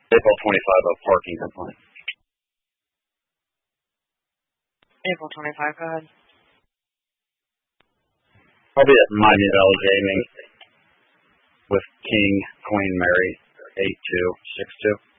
April 25 of parking complaint. April 25, go ahead. I'll be at Miami Valley Gaming with King, Queen Mary, 8262.